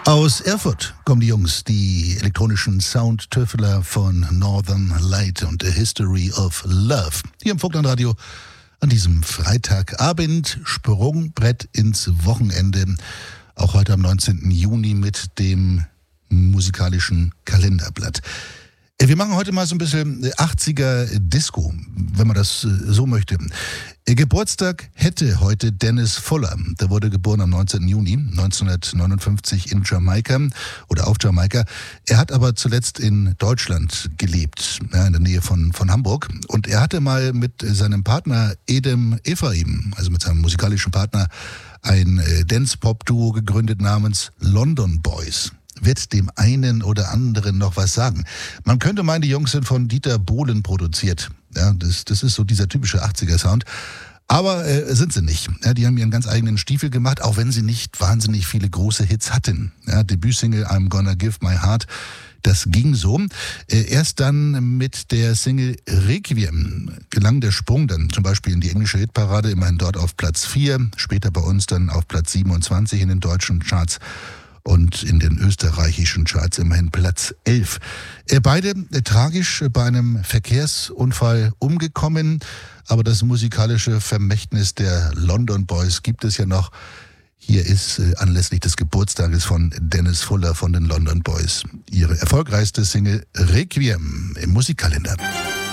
Aus Erfurt kommen die Jungs, die elektronischen Soundtüftler von Northern Light und A History of Love. Hier im Vogtland-Radio an diesem Freitagabend, Sprungbrett ins Wochenende. Auch heute am 19. Juni mit dem musikalischen Kalenderblatt. Wir machen heute mal so ein bisschen 80er Disco, wenn man das so möchte. Geburtstag hätte heute Dennis Fuller. Der wurde geboren am 19. Juni 1959 in Jamaika oder auf Jamaika. Er hat aber zuletzt in Deutschland gelebt, in der Nähe von Hamburg. Und er hatte mal mit seinem Partner Edem Ephraim, also mit seinem musikalischen Partner, ein Dance-Pop-Duo gegründet namens London Boys. Wird dem einen oder anderen noch was sagen. Man könnte meinen, die Jungs sind von Dieter Bohlen produziert. Ja, das ist so dieser typische 80er-Sound. Aber sind sie nicht. Ja, die haben ihren ganz eigenen Stiefel gemacht, auch wenn sie nicht wahnsinnig viele große Hits hatten. Ja, Debütsingle I'm Gonna Give My Heart, das ging so. Erst dann mit der Single Requiem gelang der Sprung dann zum Beispiel in die englische Hitparade, immerhin dort auf Platz 4, später bei uns dann auf Platz 27 in den deutschen Charts. Und in den österreichischen Charts immerhin Platz 11. Beide tragisch bei einem Verkehrsunfall umgekommen, aber das musikalische Vermächtnis der London Boys gibt es ja noch. Hier ist anlässlich des Geburtstages von Dennis Fuller von den London Boys ihre erfolgreichste Single Requiem im Musikkalender.